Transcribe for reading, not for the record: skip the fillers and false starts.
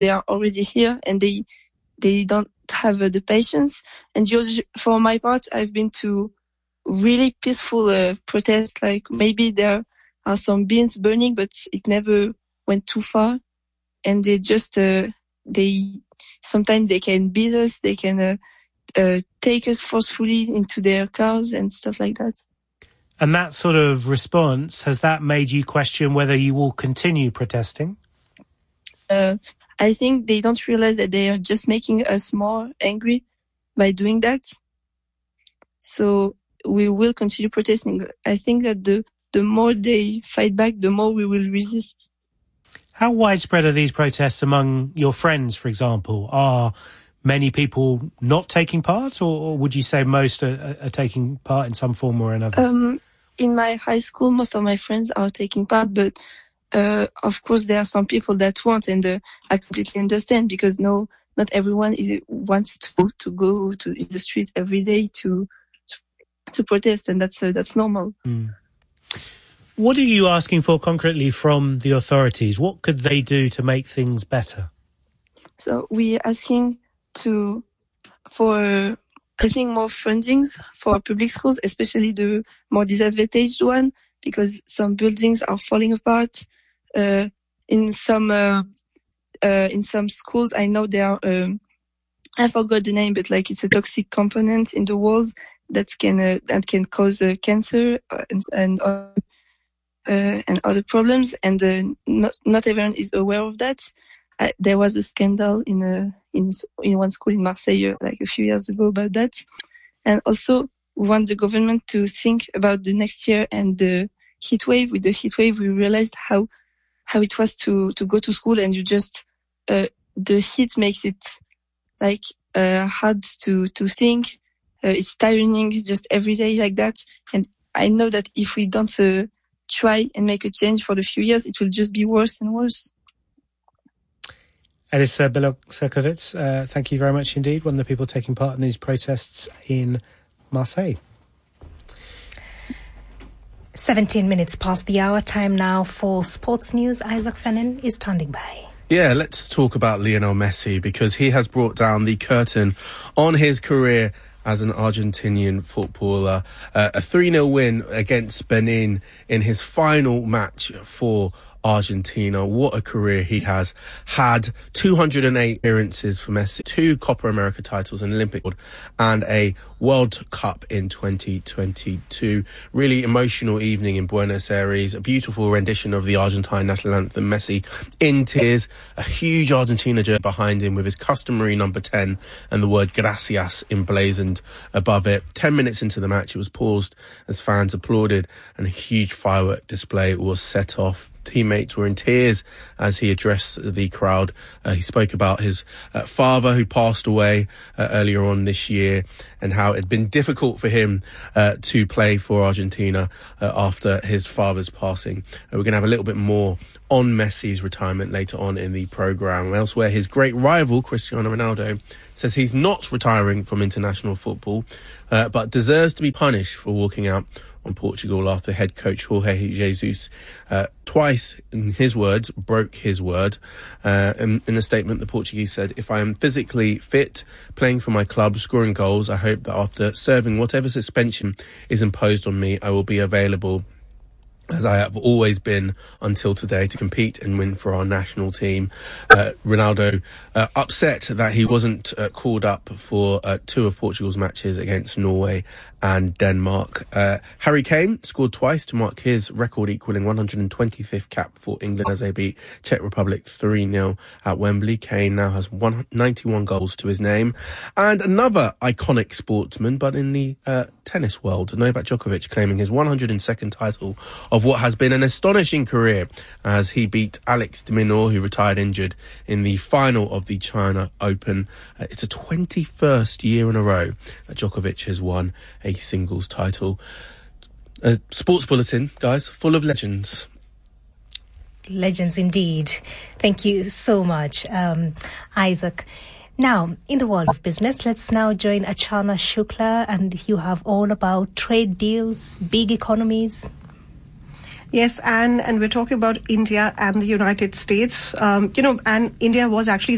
they are already here and they don't have the patience. And for my part, I've been to really peaceful protests. Like maybe there are some beans burning, but it never went too far. And they just sometimes they can beat us. They can take us forcefully into their cars and stuff like that. And that sort of response, has that made you question whether you will continue protesting? I think they don't realize that they are just making us more angry by doing that. So we will continue protesting. I think that the more they fight back, the more we will resist. How widespread are these protests among your friends, for example? Are many people not taking part, or would you say most are taking part in some form or another? In my high school, most of my friends are taking part, but of course there are some people that won't, and I completely understand, because not everyone wants to go to the streets every day to protest, and that's normal. What are you asking for concretely from the authorities? What could they do to make things better? So we're asking for I think more fundings for public schools, especially the more disadvantaged one, because some buildings are falling apart. In some schools, I know there are, I forgot the name, but like it's a toxic component in the walls that can cause cancer and other problems. And not everyone is aware of that. There was a scandal in one school in Marseille like a few years ago about that. And also we want the government to think about the next year and the heat wave. With the heat wave, we realized how it was to go to school, and you just the heat makes it like hard to think. It's tiring just every day like that. And I know that if we don't try and make a change for the few years, it will just be worse and worse. Elisa Belok-Serkovitz, thank you very much indeed. One of the people taking part in these protests in Marseille. 17 minutes past the hour. Time now for sports news. Isaac Fennin is standing by. Yeah, let's talk about Lionel Messi, because he has brought down the curtain on his career as an Argentinian footballer. A 3-0 win against Benin in his final match for Argentina. What a career he has had. 208 appearances for Messi, 2 Copa America titles, an Olympic gold, and a World Cup in 2022. Really emotional evening in Buenos Aires. A beautiful rendition of the Argentine national anthem. Messi in tears. A huge Argentina jersey behind him with his customary number 10 and the word gracias emblazoned above it. 10 minutes into the match, it was paused as fans applauded and a huge firework display was set off. Teammates were in tears as he addressed the crowd. He spoke about his father, who passed away earlier on this year, and how it had been difficult for him to play for Argentina after his father's passing. We're going to have a little bit more on Messi's retirement later on in the programme. Elsewhere, his great rival, Cristiano Ronaldo, says he's not retiring from international football, but deserves to be punished for walking out on Portugal after head coach Jorge Jesus twice, in his words, broke his word. In a statement, the Portuguese said, "If I am physically fit, playing for my club, scoring goals, I hope that after serving whatever suspension is imposed on me, I will be available, as I have always been until today, to compete and win for our national team." Ronaldo upset that he wasn't called up for 2 of Portugal's matches against Norway and Denmark. Harry Kane scored twice to mark his record, equaling 125th cap for England as they beat Czech Republic 3-0 at Wembley. Kane now has 91 goals to his name. And another iconic sportsman, but in the tennis world, Novak Djokovic, claiming his 102nd title of what has been an astonishing career as he beat Alex de Minaur, who retired injured in the final of the China Open. It's a 21st year in a row that Djokovic has won a singles title. A sports bulletin, guys, full of legends. Legends indeed. Thank you so much, Isaac. Now, in the world of business, let's now join Achana Shukla, and you have all about trade deals, big economies. Yes, and we're talking about India and the United States. And India was actually